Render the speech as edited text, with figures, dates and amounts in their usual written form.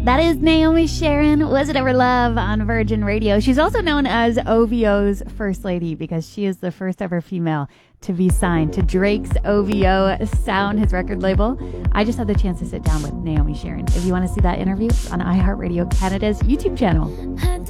That is Naomi Sharon, Was It Ever Love on Virgin Radio. She's also known as OVO's First Lady because she is the first ever female to be signed to Drake's OVO Sound, his record label. I just had the chance to sit down with Naomi Sharon. If you want to see that interview, it's on iHeartRadio Canada's YouTube channel.